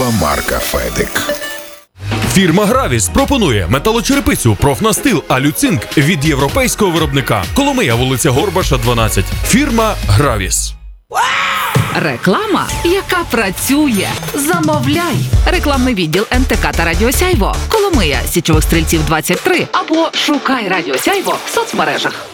торгова марка «Федик». Фірма «Гравіс» пропонує металочерепицю, профнастил, алюцинк від європейського виробника. Коломия, вулиця Горбаша, 12. Фірма «Гравіс». Реклама, яка працює. Замовляй. Рекламний відділ НТК та Радіо Сяйво. Коломия, Січових Стрільців, 23. Або шукай Радіо Сяйво в соцмережах.